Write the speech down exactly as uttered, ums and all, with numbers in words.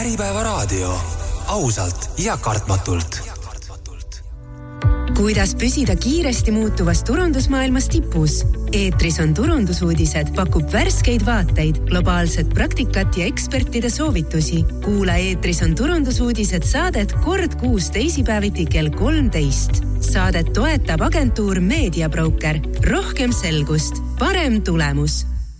Äripäevaraadio. Ausalt ja kartmatult. Kuidas püsida kiiresti muutuvas turundusmaailmas tipus? Eetris on turundusuudised, pakub värskeid vaateid, globaalset praktikat ja ekspertide soovitusi. Kuula Eetris on turundusuudised saadet kord kuus teisipäeviti kell kolmteist. Saadet toetab agentuur Media Broker. Rohkem selgust, parem tulemus.